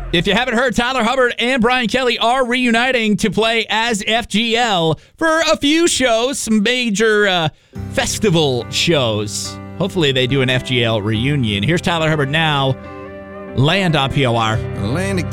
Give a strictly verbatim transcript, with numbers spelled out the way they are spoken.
If you haven't heard, Tyler Hubbard and Brian Kelly are reuniting to play as F G L for a few shows, some major uh, festival shows. Hopefully they do an F G L reunion. Here's Tyler Hubbard now. Land on P O R. Land